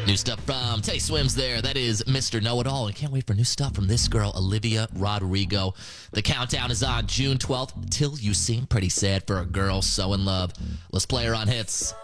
New stuff from Tay Swims there. That is Mr. Know-It-All. And can't wait for new stuff from this girl, Olivia Rodrigo. The countdown is on June 12th. Till You Seem Pretty Sad for a Girl So in Love. Let's play her on hits.